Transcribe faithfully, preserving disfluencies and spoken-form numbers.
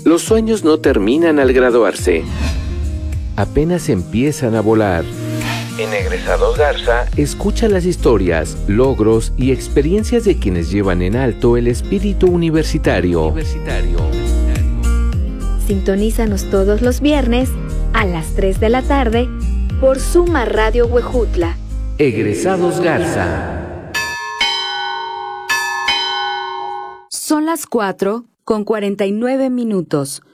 Los sueños no terminan al graduarse. Apenas empiezan a volar. En Egresados Garza, escucha las historias, logros y experiencias de quienes llevan en alto el espíritu universitario. universitario. Sintonízanos todos los viernes a las tres de la tarde por Suma Radio Huejutla. Egresados Garza. Son las cuatro con cuarenta y nueve minutos.